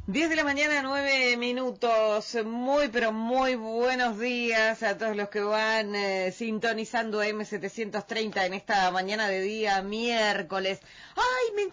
10 de la mañana, 9 minutos. Muy, pero muy buenos días a todos los que van sintonizando M730 en esta mañana de día miércoles. ¡Ay,